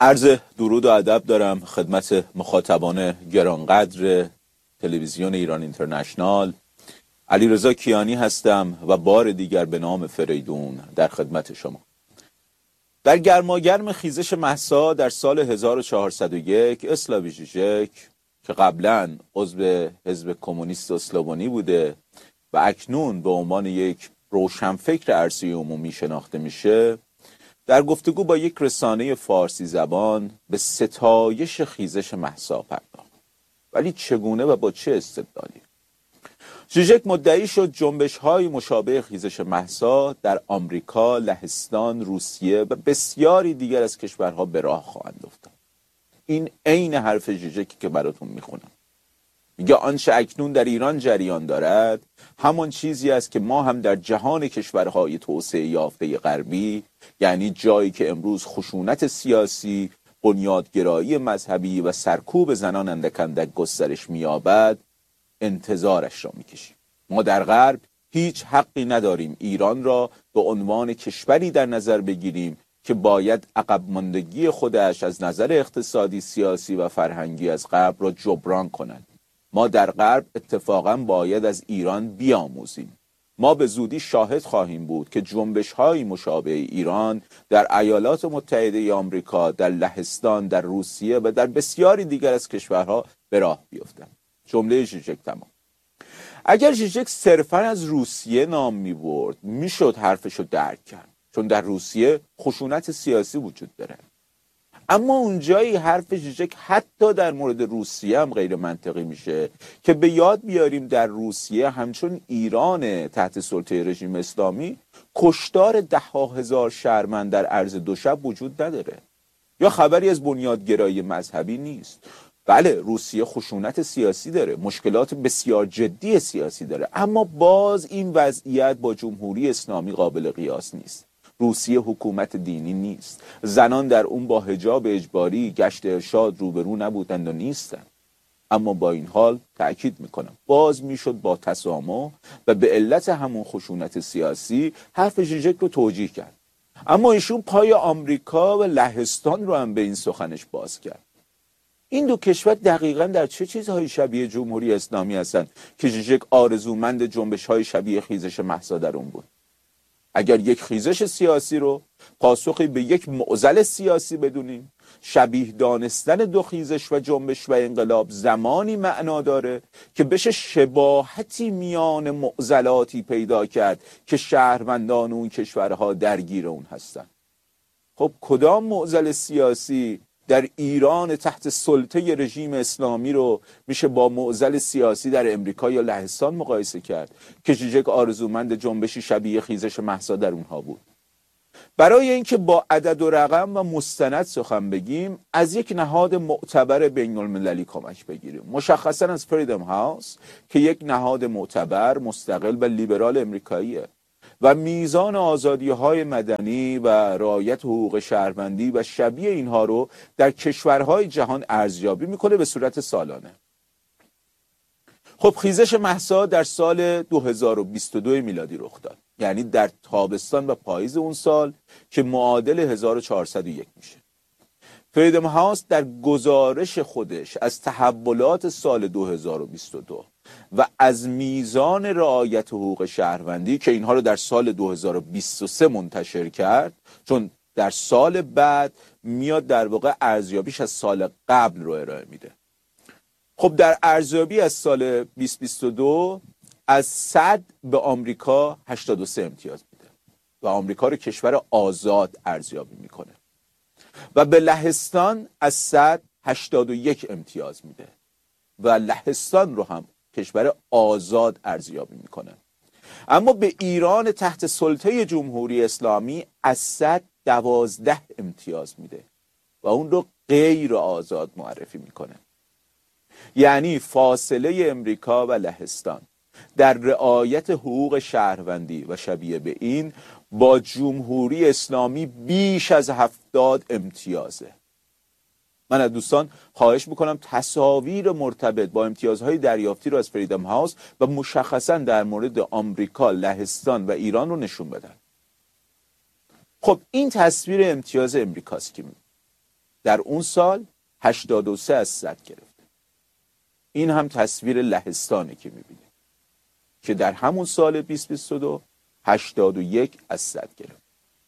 عرض درود و ادب دارم خدمت مخاطبان گرانقدر تلویزیون ایران اینترنشنال. علیرضا کیانی هستم و بار دیگر به نام فریدون در خدمت شما. در گرماگرم خیزش مهسا در سال 1401 اسلاوی ژیژک که قبلا عضو حزب کمونیست اسلوونی بوده و اکنون به عنوان یک روشنفکر عرصه عمومی شناخته میشه، در گفتگو با یک رسانه فارسی زبان به ستایش خیزش مهسا پرداخت. ولی چگونه و با چه استدلالی؟ ژیژک مدعی شد جنبش‌های مشابه خیزش مهسا در آمریکا، لهستان، روسیه و بسیاری دیگر از کشورها به راه خواهند افتاد. این عین حرف ژیژکی که براتون میخونم. میگه آنچه اکنون در ایران جریان دارد همان چیزی است که ما هم در جهان کشورهای توسعه یافته غربی، یعنی جایی که امروز خشونت سیاسی، بنیادگرایی مذهبی و سرکوب زنان اندک اندک گسترش می‌یابد، انتظارش را می‌کشیم. ما در غرب هیچ حقی نداریم ایران را به عنوان کشوری در نظر بگیریم که باید عقب ماندگی خودش از نظر اقتصادی، سیاسی و فرهنگی از غرب را جبران کند. ما در غرب اتفاقا باید از ایران بیاموزیم. ما به زودی شاهد خواهیم بود که جنبش‌های مشابه ایران در ایالات متحده آمریکا، در لهستان، در روسیه و در بسیاری دیگر از کشورها به راه بیفتند. جمله ژیژک تمام. اگر ژیژک صرفاً از روسیه نام می‌برد میشد حرفشو درک کرد، چون در روسیه خشونت سیاسی وجود داره. اما اونجایی حرف ژیژک حتی در مورد روسیه هم غیر منطقی میشه که به یاد بیاریم در روسیه همچون ایران تحت سلطه رژیم اسلامی کشتار 10,000 شهروند در عرض 2 شب وجود نداره یا خبری از بنیادگرایی مذهبی نیست. بله، روسیه خشونت سیاسی داره، مشکلات بسیار جدی سیاسی داره، اما باز این وضعیت با جمهوری اسلامی قابل قیاس نیست. روسیه حکومت دینی نیست. زنان در اون با حجاب اجباری گشت ارشاد روبرو نبودند و نیستند. اما با این حال تأکید میکنم باز میشد با تسامح و به علت همون خشونت سیاسی حرف ژیژک رو توجیه کرد. اما ایشون پای آمریکا و لهستان رو هم به این سخنش باز کرد. این دو کشور دقیقاً در چه چیزهای شبیه جمهوری اسلامی هستند که ژیژک آرزومند جنبش‌های شبیه خیزش مهسا در اون بود؟ اگر یک خیزش سیاسی رو پاسخی به یک معضل سیاسی بدونیم، شبیه دانستن دو خیزش و جنبش و انقلاب زمانی معنا داره که بشه شباهتی میان معضلاتی پیدا کرد که شهروندان اون کشورها درگیر اون هستن. خب کدام معضل سیاسی در ایران تحت سلطه رژیم اسلامی رو میشه با معضل سیاسی در امریکا یا لهستان مقایسه کرد که ژیژک آرزومند جنبشی شبیه خیزش مهسا در اونها بود؟ برای اینکه با عدد و رقم و مستند سخن بگیم، از یک نهاد معتبر بین المللی کمک بگیریم، مشخصا از فریدم هاوس که یک نهاد معتبر، مستقل و لیبرال امریکاییه و میزان آزادی‌های مدنی و رعایت حقوق شهروندی و شبیه اینها رو در کشورهای جهان ارزیابی میکنه به صورت سالانه. خب خیزش مهسا در سال 2022 میلادی رخ داد، یعنی در تابستان و پاییز اون سال که معادل 1401 میشه. فریدم هاوس در گزارش خودش از تحولات سال 2022 و از میزان رعایت حقوق شهروندی که اینها رو در سال 2023 منتشر کرد، چون در سال بعد میاد در واقع ارزیابیش از سال قبل رو ارائه میده. خب در ارزیابی از سال 2022 از 100 به آمریکا 83 امتیاز میده و آمریکا رو کشور آزاد ارزیابی میکنه و به لهستان از 100 81 امتیاز میده و لهستان رو هم کشور آزاد ارزیابی میکنه. اما به ایران تحت سلطه جمهوری اسلامی از 100 12 امتیاز میده و اون رو غیر آزاد معرفی میکنه. یعنی فاصله امریکا و لهستان در رعایت حقوق شهروندی و شبیه به این با جمهوری اسلامی بیش از 70 امتیازه. من از دوستان خواهش میکنم تصاویر مرتبط با امتیازهای دریافتی رو از فریدم هاوس و مشخصا در مورد آمریکا، لهستان و ایران رو نشون بدن. خب این تصویر امتیاز امریکاست که در اون سال 83 از 100 گرفته. این هم تصویر لهستانه که میبینید که در همون سال 2022 81 از 100 گرفت.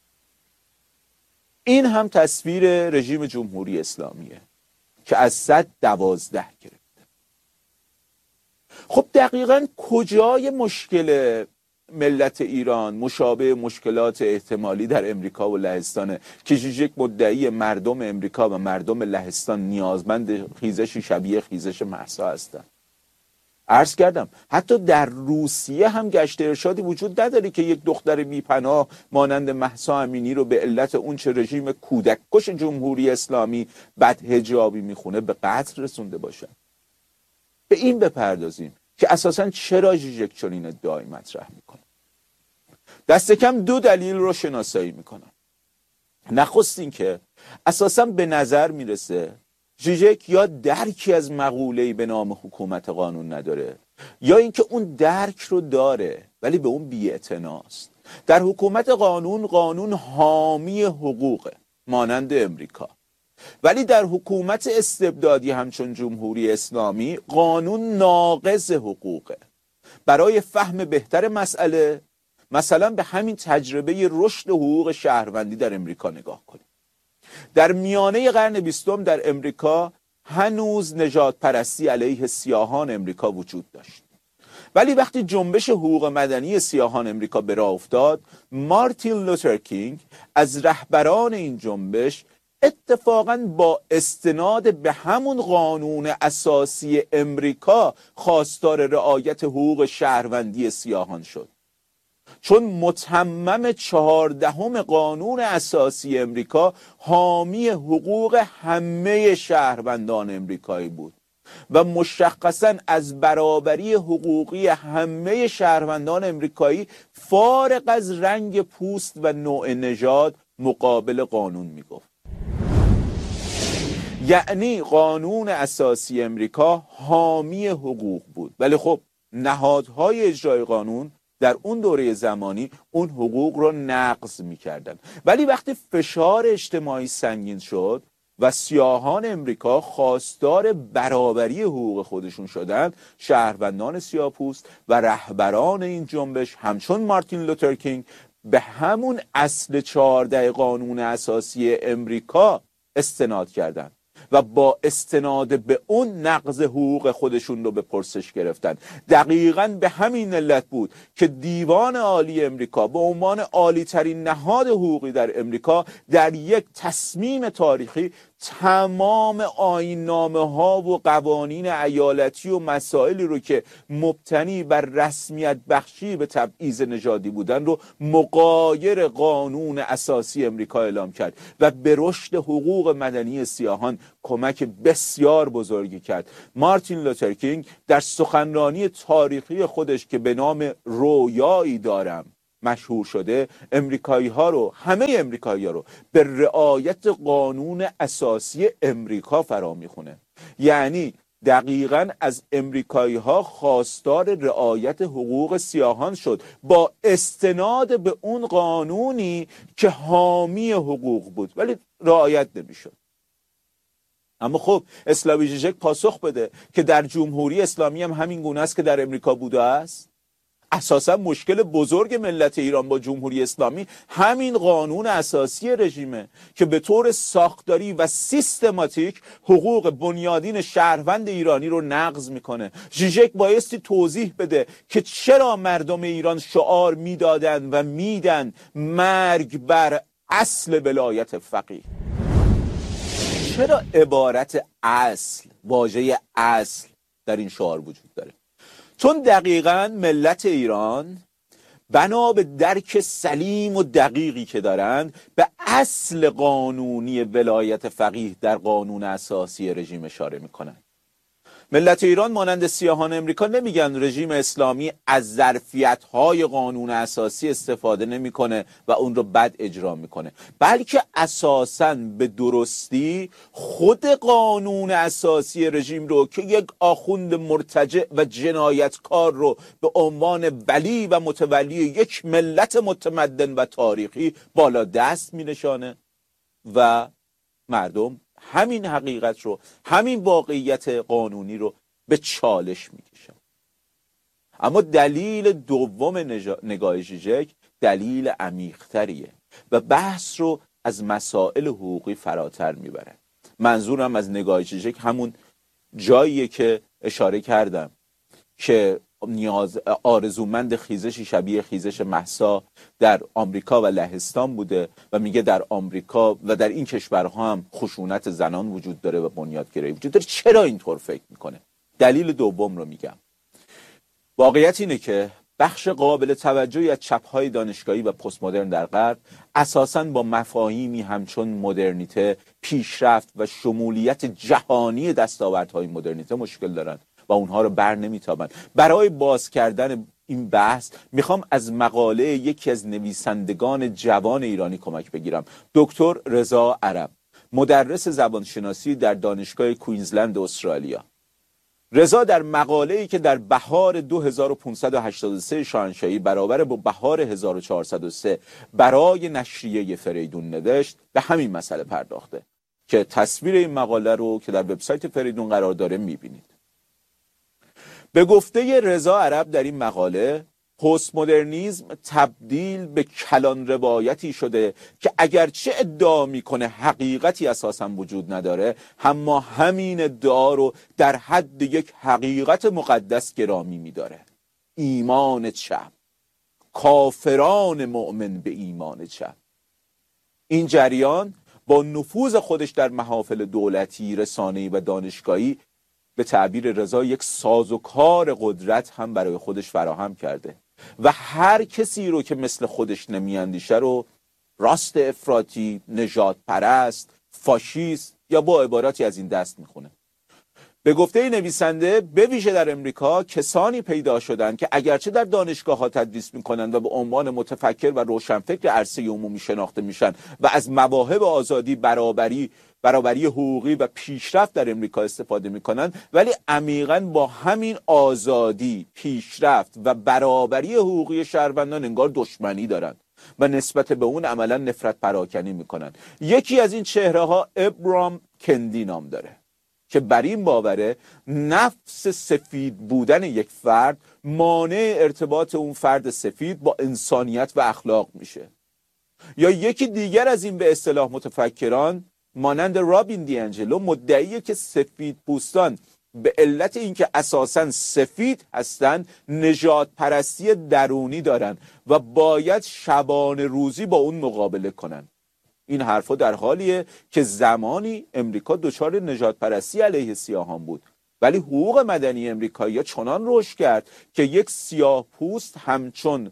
این هم تصویر رژیم جمهوری اسلامیه که از 100 12 گرفت. خب دقیقاً کجای مشکل ملت ایران مشابه مشکلات احتمالی در امریکا و لهستانه که ژیژک مدعی مردم امریکا و مردم لهستان نیازمند خیزشی شبیه خیزش مهسا هستند؟ عرض کردم حتی در روسیه هم گشت ارشادی وجود نداره که یک دختر بی‌پناه مانند مهسا امینی رو به علت اون چه رژیم کودککش جمهوری اسلامی بدحجابی میخونه به قتل رسونده باشه. به این بپردازیم که اساساً چرا ژیژک چنین ادعایی مطرح میکنه. دست کم 2 دلیل رو شناسایی میکنم. نخست این که اساساً به نظر میرسه ژیژک یا درکی از مقوله‌ای به نام حکومت قانون نداره یا اینکه اون درک رو داره ولی به اون بی‌اعتناست. در حکومت قانون حامی حقوقه مانند امریکا، ولی در حکومت استبدادی همچون جمهوری اسلامی قانون ناقض حقوقه. برای فهم بهتر مسئله مثلا به همین تجربه رشد حقوق شهروندی در امریکا نگاه کنید. در میانه قرن 20 در امریکا هنوز نژاد پرستی علیه سیاهان امریکا وجود داشت، ولی وقتی جنبش حقوق مدنی سیاهان امریکا به راه افتاد، مارتین لوتر کینگ از رهبران این جنبش اتفاقاً با استناد به همون قانون اساسی امریکا خواستار رعایت حقوق شهروندی سیاهان شد، چون متمم 14 قانون اساسی امریکا حامی حقوق همه شهروندان امریکایی بود و مشخصاً از برابری حقوقی همه شهروندان امریکایی فارغ از رنگ پوست و نوع نژاد مقابل قانون میگفت. یعنی قانون اساسی امریکا حامی حقوق بود، ولی خب نهادهای اجرای قانون در اون دوره زمانی اون حقوق رو نقض می‌کردن. ولی وقتی فشار اجتماعی سنگین شد و سیاهان امریکا خواستار برابری حقوق خودشون شدن، شهروندان سیاه‌پوست و رهبران این جنبش همچون مارتین لوتر کینگ به همون اصل 14 قانون اساسی امریکا استناد کردند و با استناد به اون نقض حقوق خودشون رو به پرسش گرفتن. دقیقاً به همین علت بود که دیوان عالی امریکا به عنوان عالی ترین نهاد حقوقی در امریکا در یک تصمیم تاریخی تمام آیین‌نامه‌ها و قوانین ایالتی و مسائلی رو که مبتنی بر رسمیت بخشی به تبعیض نژادی بودن رو مغایر قانون اساسی امریکا اعلام کرد و به رشد حقوق مدنی سیاهان کمک بسیار بزرگی کرد. مارتین لوتر کینگ در سخنرانی تاریخی خودش که به نام رویایی دارم مشهور شده، همه امریکایی ها رو به رعایت قانون اساسی امریکا فرا میخونه. یعنی دقیقاً از امریکایی ها خواستار رعایت حقوق سیاهان شد با استناد به اون قانونی که حامی حقوق بود ولی رعایت نمیشد. اما خب اسلاوی ژیژک پاسخ بده که در جمهوری اسلامی هم همین گونه است که در امریکا بوده است. اساسا مشکل بزرگ ملت ایران با جمهوری اسلامی همین قانون اساسی رژیمه که به طور ساختاری و سیستماتیک حقوق بنیادین شهروند ایرانی رو نقض میکنه. ژیژک بایستی توضیح بده که چرا مردم ایران شعار میدادن و میدن مرگ بر اصل ولایت فقیه. چرا عبارت اصل، واژه اصل در این شعار وجود داره؟ چون دقیقاً ملت ایران بنا به درک سلیم و دقیقی که دارند به اصل قانونی ولایت فقیه در قانون اساسی رژیم اشاره میکنند. ملت ایران مانند سیاهان امریکا نمیگن رژیم اسلامی از ظرفیت‌های قانون اساسی استفاده نمیکنه و اون رو بد اجرا میکنه، بلکه اساساً به درستی خود قانون اساسی رژیم رو که یک آخوند مرتجع و جنایتکار رو به عنوان ولی و متولی یک ملت متمدن و تاریخی بالا دست مینشانه و مردم همین حقیقت رو، همین واقعیت قانونی رو به چالش میکشن. اما دلیل دوم نگاه ژیژک دلیل عمیق‌تریه و بحث رو از مسائل حقوقی فراتر میبره. منظورم از نگاه ژیژک همون جاییه که اشاره کردم که آرزومند خیزشی شبیه خیزش مهسا در آمریکا و لهستان بوده و میگه در آمریکا و در این کشورها هم خشونت زنان وجود داره و بنیادگرایی وجود داره. چرا اینطور فکر میکنه؟ دلیل دوم رو میگم. واقعیت اینه که بخش قابل توجهی از چپ‌های دانشگاهی و پست مدرن در غرب اساساً با مفاهیمی همچون مدرنیته، پیشرفت و شمولیت جهانی دستاوردهای مدرنیته مشکل دارن و اونها رو بر نمیتابن. برای باز کردن این بحث میخوام از مقاله یکی از نویسندگان جوان ایرانی کمک بگیرم، دکتر رضا عرب، مدرس زبانشناسی در دانشگاه کوینزلند استرالیا. رضا در مقاله‌ای که در بهار 2583 شاهنشاهی برابر با بهار 1403 برای نشریه فریدون نوشت به همین مسئله پرداخته که تصویر این مقاله رو که در وبسایت فریدون قرار داره میبینید. به گفته رضا عرب در این مقاله، پست مدرنیسم تبدیل به کلان روایتی شده که اگرچه ادعا میکنه حقیقتی اساسا وجود نداره، اما همین ادعا رو در حد یک حقیقت مقدس گرامی میداره: ایمان چپ، کافران مؤمن به ایمان چپ. این جریان با نفوذ خودش در محافل دولتی، رسانه‌ای و دانشگاهی به تعبیر رضا یک سازوکار قدرت هم برای خودش فراهم کرده و هر کسی رو که مثل خودش نمیاندیشه رو راست افراطی، نژاد پرست، فاشیست یا با عباراتی از این دست میخونه. به گفته نویسنده، به ویژه در امریکا کسانی پیدا شدند که اگرچه در دانشگاه ها تدریس میکنند و به عنوان متفکر و روشنفکر عرصه عمومی شناخته میشن و از مواهب آزادی، برابری حقوقی و پیشرفت در امریکا استفاده میکنن، ولی عمیقاً با همین آزادی، پیشرفت و برابری حقوقی شهروندان انگار دشمنی دارن و نسبت به اون عملا نفرت پراکنی میکنن. یکی از این چهره ها ابرام کندی نام داره که بر این باوره نفس سفید بودن یک فرد مانع ارتباط اون فرد سفید با انسانیت و اخلاق میشه. یا یکی دیگر از این به اصطلاح متفکران مانند رابین دیانجلو مدعیه که سفید پوستان به علت اینکه اساساً سفید هستن نژاد پرستی درونی دارن و باید شبانه روزی با اون مقابله کنن. این حرفا در حالیه که زمانی امریکا دچار نژاد پرستی علیه سیاهان بود، ولی حقوق مدنی امریکایی‌ها چنان رشد کرد که یک سیاه پوست همچون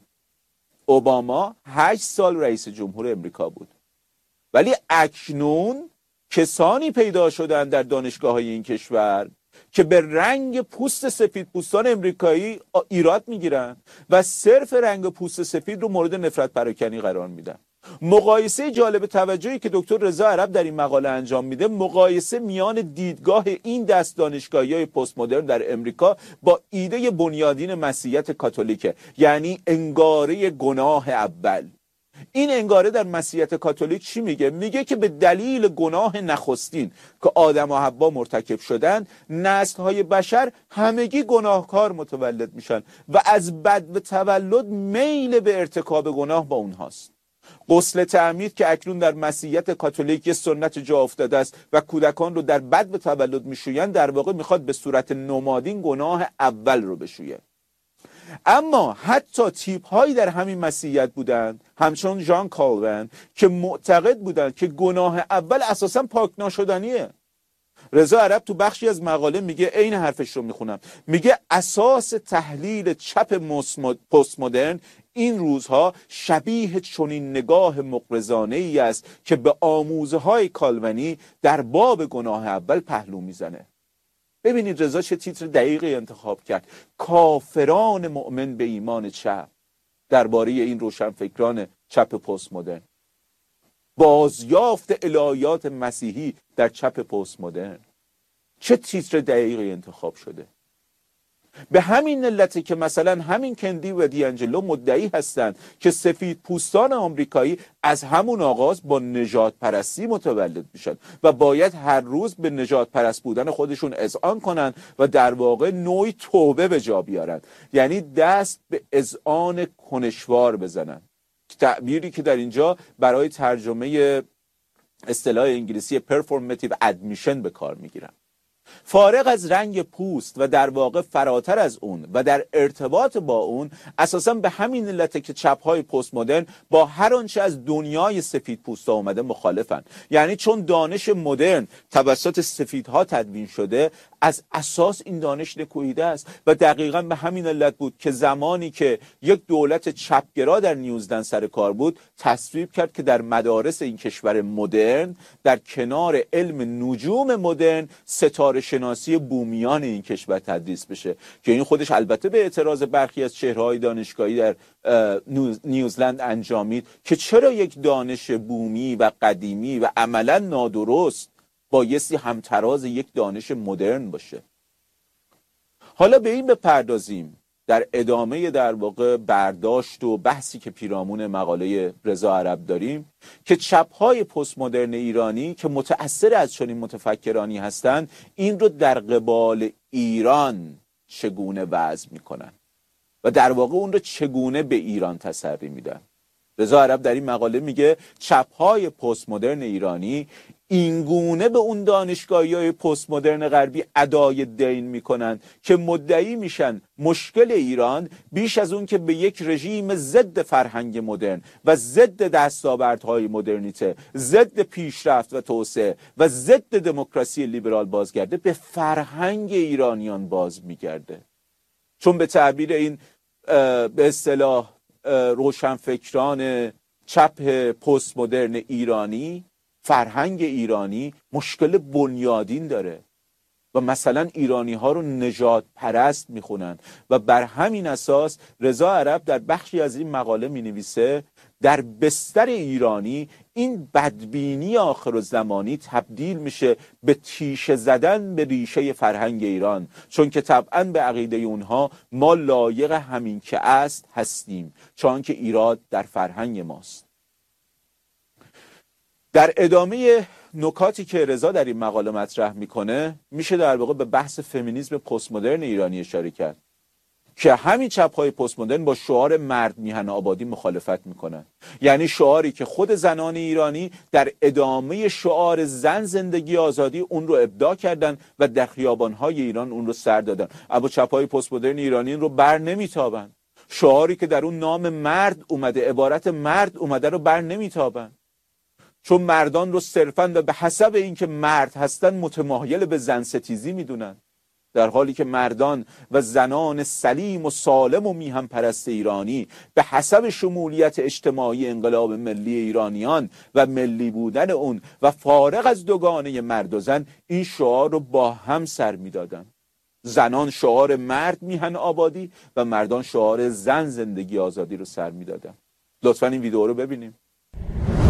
اوباما 8 سال رئیس جمهور امریکا بود. ولی اکنون کسانی پیدا شدن در دانشگاه‌های این کشور که به رنگ پوست سفید پوستان امریکایی ایراد میگیرن و صرف رنگ پوست سفید رو مورد نفرت پراکنی قرار میدن. مقایسه جالب توجهی که دکتر رضا عرب در این مقاله انجام میده، مقایسه میان دیدگاه این دست دانشگاهی‌های پست مدرن در امریکا با ایده بنیادین مسیحیت کاتولیکه، یعنی انگاره گناه اول. این انگاره در مسیحیت کاتولیک چی میگه؟ میگه که به دلیل گناه نخستین که آدم و حوا مرتکب شدن، نسل‌های بشر همگی گناهکار متولد میشن و از بد تولد میل به ارتکاب گناه با اونهاست. غسل تعمید که اکنون در مسیحیت کاتولیک یه سنت جا افتاده است و کودکان رو در بد به تولد میشوین، در واقع میخواد به صورت نمادین گناه اول رو بشویه. اما حتی تیپ هایی در همین مسیحیت بودند، همچون ژان کالوین، که معتقد بودند که گناه اول اساسا پاک ناشدنیه. رضا عرب تو بخشی از مقاله میگه، عین حرفش رو میخونم، میگه اساس تحلیل چپ پست مدرن این روزها شبیه چنین نگاه مقرضانه ای است که به آموزه های کالوینی در باب گناه اول پهلو میزنه. ببینید رضا چه تیتر دقیقی انتخاب کرد: کافران مؤمن به ایمان چپ، درباره این روشنفکران چپ پست مدرن. بازیافت الهیات مسیحی در چپ پست مدرن. چه تیتر دقیقی انتخاب شده. به همین علته که مثلا همین کندی و دیانجلو مدعی هستند که سفید پوستان آمریکایی از همون آغاز با نژاد پرستی متولد میشن و باید هر روز به نژاد پرست بودن خودشون اذعان کنن و در واقع نوعی توبه به جا بیارن، یعنی دست به اذعان کنشوار بزنن، تعبیری که در اینجا برای ترجمه اصطلاح انگلیسی performative admission به کار میگیرن. فارغ از رنگ پوست و در واقع فراتر از اون و در ارتباط با اون، اساسا به همین علته که چپ‌های پست مدرن با هر آنچه از دنیای سفید پوستا اومده مخالفن. یعنی چون دانش مدرن توسط سفیدها تدوین شده، از اساس این دانش نکوهیده است و دقیقاً به همین علت بود که زمانی که یک دولت چپگرا در نیوزلند سر کار بود، تصویب کرد که در مدارس این کشور مدرن در کنار علم نجوم مدرن ستاره شناسی بومیان این کشور تدریس بشه، که این خودش البته به اعتراض برخی از چهره‌های دانشگاهی در نیوزلند انجامید که چرا یک دانش بومی و قدیمی و عملاً نادرست بایستی همتراز یک دانش مدرن باشه. حالا به این بپردازیم در ادامه در واقع برداشت و بحثی که پیرامون مقاله رضا عرب داریم که چپ‌های پست مدرن ایرانی که متأثر از چنین متفکرانی هستند، این رو در قبال ایران چگونه وضع میکنن و در واقع اون رو چگونه به ایران تسری میدن. رضا عرب در این مقاله میگه چپ‌های پست مدرن ایرانی اینگونه به اون دانشگاهی‌های پست مدرن غربی ادای دین میکنن که مدعی میشن مشکل ایران بیش از اون که به یک رژیم ضد فرهنگ مدرن و ضد دستاوردهای مدرنیته، ضد پیشرفت و توسعه و ضد دموکراسی لیبرال بازگرده، به فرهنگ ایرانیان باز میگرده. چون به تعبیر این به اصطلاح روشنفکران چپ پست مدرن ایرانی، فرهنگ ایرانی مشکل بنیادین داره و مثلا ایرانی ها رو نژاد پرست میخونن و بر همین اساس رضا عرب در بخشی از این مقاله می نویسه در بستر ایرانی این بدبینی آخرالزمانی تبدیل میشه به تیشه زدن به ریشه فرهنگ ایران، چون که طبعا به عقیده اونها ما لایق همین که است هستیم، چون که ایراد در فرهنگ ماست. در ادامه نکاتی که رضا در این مقاله مطرح میکنه، میشه در واقع به بحث فمینیسم پست مدرن ایرانی اشاره کرد که همین چپ‌های پست مدرن با شعار مرد میهن آبادی مخالفت میکنن، یعنی شعاری که خود زنان ایرانی در ادامه شعار زن زندگی آزادی اون رو ابداع کردن و در خیابان‌های ایران اون رو سر دادن، اما چپ‌های پست مدرن ایرانی رو بر نمیتابن. شعاری که در اون نام مرد اومده، عبارت مرد اومده رو بر نمیتابن، چون مردان رو صرفاً و به حسب اینکه مرد هستن متمایل به زن ستیزی میدونن، در حالی که مردان و زنان سلیم و سالم و میهن پرست ایرانی به حسب شمولیت اجتماعی انقلاب ملی ایرانیان و ملی بودن اون و فارغ از دوگانه مرد و زن این شعار رو با هم سر میدادن. زنان شعار مرد میهن آبادی و مردان شعار زن زندگی آزادی رو سر میدادن. لطفاً این ویدیو رو ببینیم.